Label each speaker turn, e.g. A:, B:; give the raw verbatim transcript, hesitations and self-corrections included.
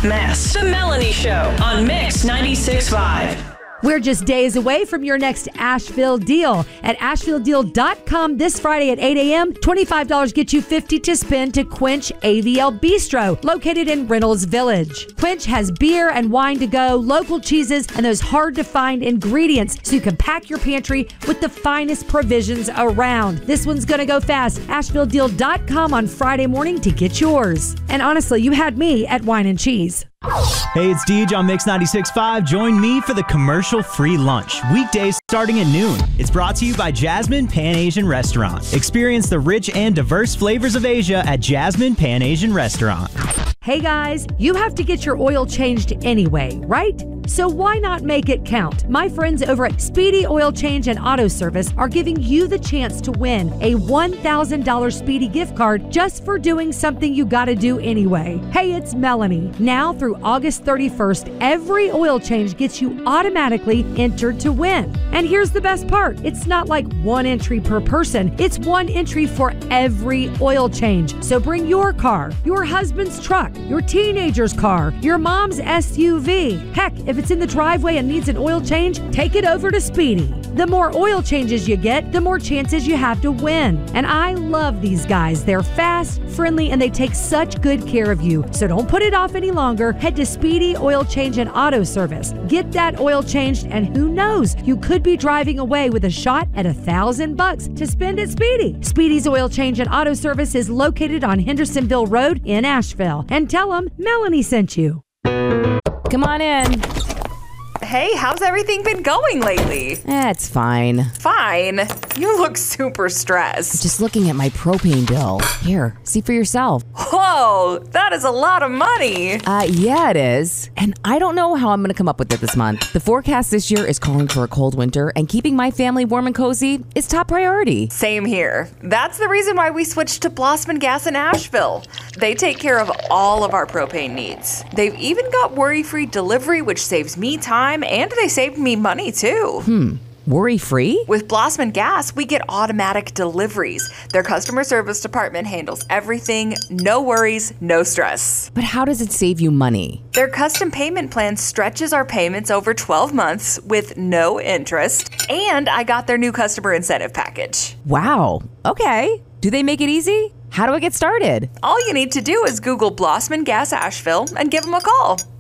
A: mess. The Melanie Show on Mix ninety-six point five.
B: We're just days away from your next Asheville deal. At asheville deal dot com this Friday at eight a.m., twenty-five dollars gets you fifty dollars to spend to Quench A V L Bistro, located in Reynolds Village. Quench has beer and wine to go, local cheeses, and those hard-to-find ingredients so you can pack your pantry with the finest provisions around. This one's going to go fast. asheville deal dot com on Friday morning to get yours. And honestly, you had me at Wine and Cheese.
C: Hey, it's Deej on Mix ninety-six point five. Join me for the commercial-free lunch, weekdays starting at noon. It's brought to you by Jasmine Pan Asian Restaurant. Experience the rich and diverse flavors of Asia at Jasmine Pan Asian Restaurant.
B: Hey guys, you have to get your oil changed anyway, right? So why not make it count? My friends over at Speedy Oil Change and Auto Service are giving you the chance to win a one thousand dollars Speedy gift card just for doing something you gotta do anyway. Hey, it's Melanie. Now through August thirty-first, every oil change gets you automatically entered to win. And here's the best part. It's not like one entry per person. It's one entry for every oil change. So bring your car, your husband's truck, your teenager's car, your mom's S U V. Heck, if it's in the driveway and needs an oil change, take it over to Speedy. The more oil changes you get, the more chances you have to win. And I love these guys. They're fast, friendly, and they take such good care of you. So don't put it off any longer. Head to Speedy Oil Change and Auto Service. Get that oil changed, and who knows, you could be driving away with a shot at a thousand bucks to spend at Speedy. Speedy's Oil Change and Auto Service is located on Hendersonville Road in Asheville. And tell them Melanie sent you.
D: Come on in.
E: Hey, how's everything been going lately?
D: Eh, it's fine.
E: Fine? You look super stressed.
D: Just looking at my propane bill. Here, see for yourself.
E: Whoa, that is a lot of money.
D: Uh, yeah, it is. And I don't know how I'm going to come up with it this month. The forecast this year is calling for a cold winter, and keeping my family warm and cozy is top priority.
E: Same here. That's the reason why we switched to Blossman Gas in Asheville. They take care of all of our propane needs. They've even got worry-free delivery, which saves me time, and they saved me money too.
D: Hmm. Worry-free?
E: With Blossman Gas, we get automatic deliveries. Their customer service department handles everything. No worries, no stress.
D: But how does it save you money?
E: Their custom payment plan stretches our payments over twelve months with no interest. And I got their new customer incentive package.
D: Wow. Okay. Do they make it easy? How do I get started?
E: All you need to do is Google Blossman Gas Asheville and give them a call.